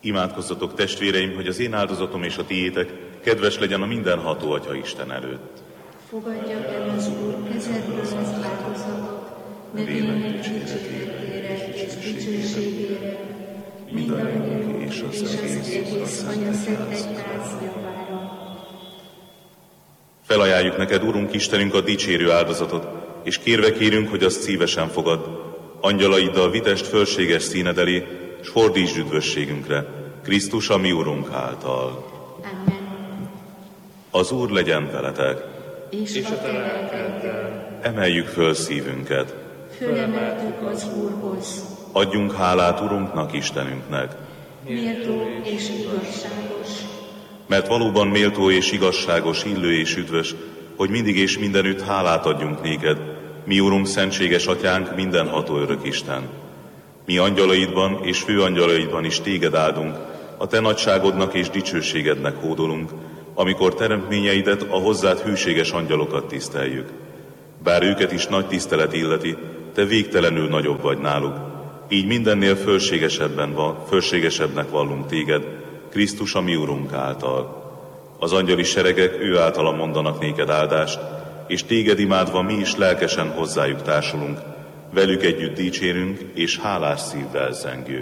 Imádkozzatok, testvéreim, hogy az én áldozatom és a tiétek kedves legyen a mindenható Atya Isten előtt. Fogadja el az Úr kezedből az áldozatot, nevének dicséretére és dicsőségére, mindannyiunk és az egész Anya Szent Egyház javára. Felajánljuk neked, Urunk Istenünk, a dicsérő áldozatot, és kérve kérünk, hogy azt szívesen fogad. Angyalaiddal vitest fölséges színed elé, s fordítsd üdvösségünkre, Krisztus, a mi Urunk által. Amen. Az Úr legyen veletek. És a te lelkeddel. Emeljük föl szívünket. Fölemeltük az Úrhoz. Adjunk hálát Urunknak, Istenünknek. Méltó és igazságos. Mert valóban méltó és igazságos, illő és üdvös, hogy mindig és mindenütt hálát adjunk néked, mi Urunk, szentséges Atyánk, mindenható örök Isten. Mi angyalaidban és főangyalaidban is téged áldunk, a te nagyságodnak és dicsőségednek hódolunk, amikor teremtményeidet, a hozzád hűséges angyalokat tiszteljük. Bár őket is nagy tisztelet illeti, te végtelenül nagyobb vagy náluk, így mindennél fölségesebbnek vallunk téged, Krisztus, a mi Urunk által. Az angyali seregek ő általa mondanak néked áldást, és téged imádva mi is lelkesen hozzájuk társulunk, velük együtt dicsérünk és hálás szívvel zengünk.